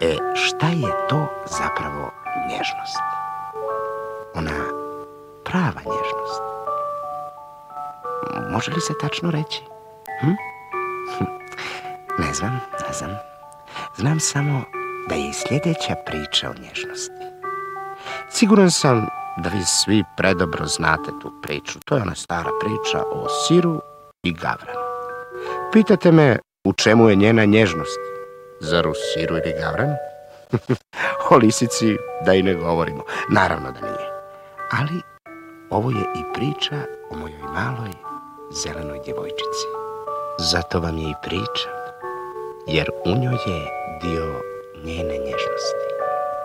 Šta je to zapravo nježnost? Ona prava nježnost. Može li se tačno reći? Ne znam. Znam samo da je i sljedeća priča o nježnosti. Siguran sam da vi svi predobro znate tu priču. To je ona stara priča o siru i gavranu. Pitate me u čemu je njena nježnost? Zar u siru ili gavranu? O lisici da i ne govorimo. Naravno da nije. Ali ovo je i priča o mojoj maloj zelenoj djevojčici. Zato vam je i priča, jer u njoj je dio njene nježnosti.